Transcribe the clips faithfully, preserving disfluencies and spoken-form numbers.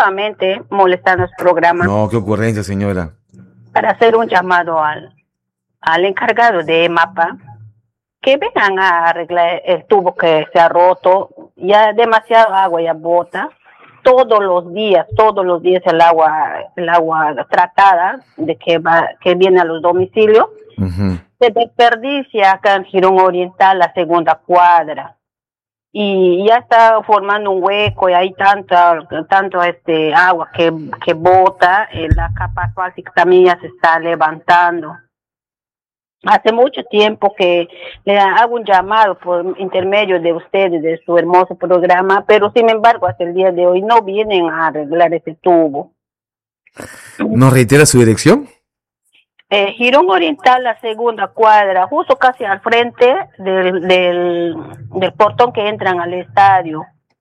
nuevamente molestando el programa. No, qué ocurrencia, señora. Para hacer un llamado al, al encargado de MAPA, que vengan a arreglar el tubo que se ha roto. Ya demasiada agua ya bota. Todos los días, todos los días el agua, el agua tratada de que va, que viene a los domicilios, uh-huh. se desperdicia acá en Girón Oriental, la segunda cuadra, y ya está formando un hueco y hay tanta, tanto este agua que, que bota, eh, la capa asfáltica también ya se está levantando. Hace mucho tiempo que le hago un llamado por intermedio de ustedes, de su hermoso programa, pero sin embargo hasta el día de hoy no vienen a arreglar ese tubo. ¿Nos reitera su dirección? Eh, Girón Oriental, la segunda cuadra, justo casi al frente del, del, del portón que entran al estadio.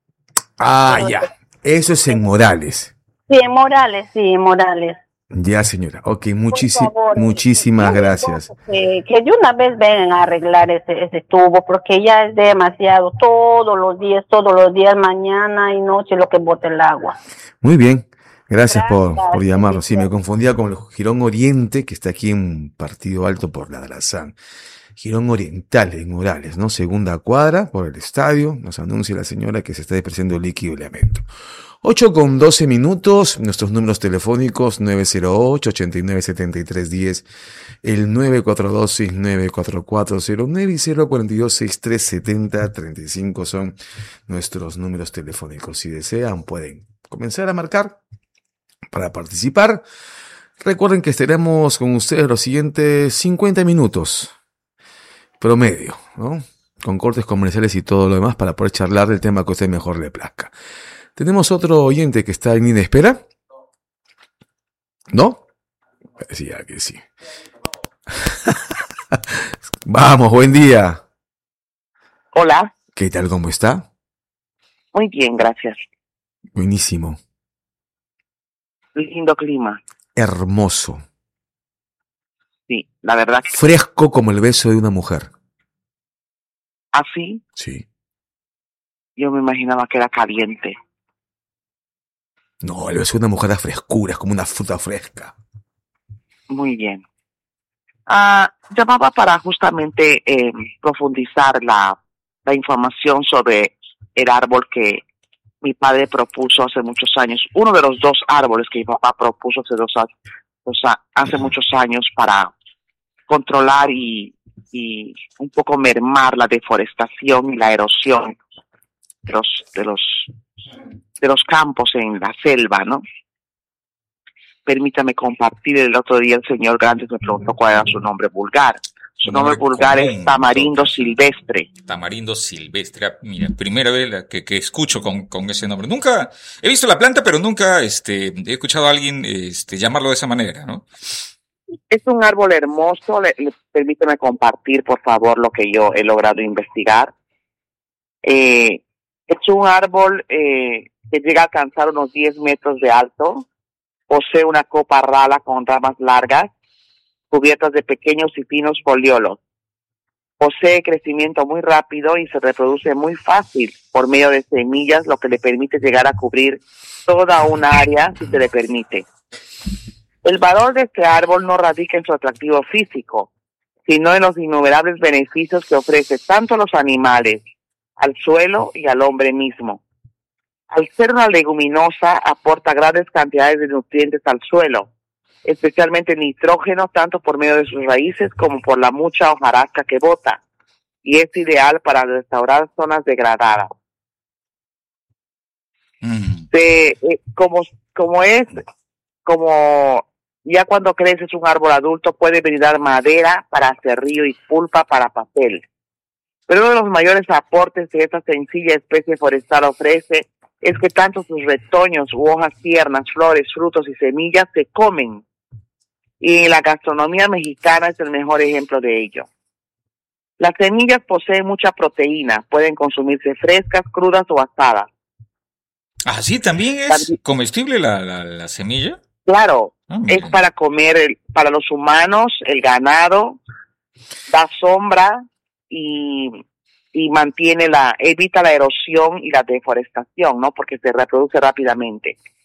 Ah, pero, ya. Eso es en Morales. Sí, en Morales, sí, en Morales. Ya, señora. Ok, muchísimas muchísimas gracias. Que, que de una vez vengan a arreglar ese, ese tubo, porque ya es demasiado. Todos los días, todos los días, mañana y noche, lo que bota el agua. Muy bien. Gracias, gracias. Por, por llamarlo. Sí, me confundía con el Girón Oriente, que está aquí en Partido Alto por la Drazán. Girón Oriental en Morales, ¿no? Segunda cuadra por el estadio. Nos anuncia la señora que se está despreciando líquido y elemento. ocho con doce minutos, nuestros números telefónicos nueve cero ocho, ocho nueve siete tres uno cero, el nueve cuatro dos seis nueve cuatro cuatro cero nueve y cero cuatro dos seis tres siete cero tres cinco son nuestros números telefónicos. Si desean pueden comenzar a marcar para participar. Recuerden que estaremos con ustedes los siguientes cincuenta minutos promedio, ¿no? Con cortes comerciales y todo lo demás para poder charlar del tema que a usted mejor le plazca. Tenemos otro oyente que está en línea de espera. ¿No? Decía que sí. Vamos, buen día. Hola. ¿Qué tal? ¿Cómo está? Muy bien, gracias. Buenísimo. Lindo clima. Hermoso. Sí, la verdad. Fresco como el beso de una mujer. ¿Ah, sí? Sí. Yo me imaginaba que era caliente. No, el beso de una mujer da frescura, es como una fruta fresca. Muy bien. Ah, llamaba para justamente eh, profundizar la, la información sobre el árbol que mi padre propuso hace muchos años. Uno de los dos árboles que mi papá propuso hace dos años, o sea, hace muchos años para controlar y, y un poco mermar la deforestación y la erosión de los, de los de los campos en la selva, ¿no? Permítame compartir, el otro día el señor Grandes me preguntó cuál era su nombre vulgar. Su nombre, nombre vulgar común, es tamarindo doctor. silvestre. Tamarindo silvestre. Mira, primera vez que, que escucho con, con ese nombre. Nunca he visto la planta, pero nunca este, he escuchado a alguien este, llamarlo de esa manera, ¿no? Es un árbol hermoso. Le, le, permíteme compartir, por favor, lo que yo he logrado investigar. Eh, es un árbol eh, que llega a alcanzar unos diez metros de alto. Posee una copa rala con ramas largas, cubiertas de pequeños y finos foliolos. Posee crecimiento muy rápido y se reproduce muy fácil por medio de semillas, lo que le permite llegar a cubrir toda una área si se le permite. El valor de este árbol no radica en su atractivo físico, sino en los innumerables beneficios que ofrece tanto a los animales, al suelo y al hombre mismo. Al ser una leguminosa, aporta grandes cantidades de nutrientes al suelo, especialmente nitrógeno, tanto por medio de sus raíces como por la mucha hojarasca que bota, y es ideal para restaurar zonas degradadas. Mm. De, eh, como, como es, como ya cuando crece es un árbol adulto, puede brindar madera para acerrío y pulpa para papel. Pero uno de los mayores aportes que esta sencilla especie forestal ofrece es que tanto sus retoños u hojas tiernas, flores, frutos y semillas se comen. Y la gastronomía mexicana es el mejor ejemplo de ello. Las semillas poseen mucha proteína, pueden consumirse frescas, crudas o asadas. Ah, sí, también es también, comestible la, la, la semilla. Claro, ah, es para comer el, para los humanos, el ganado, da sombra y y mantiene la, evita la erosión y la deforestación, ¿no? Porque se reproduce rápidamente.